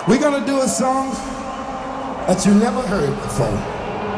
We're gonna do a song that you never heard before.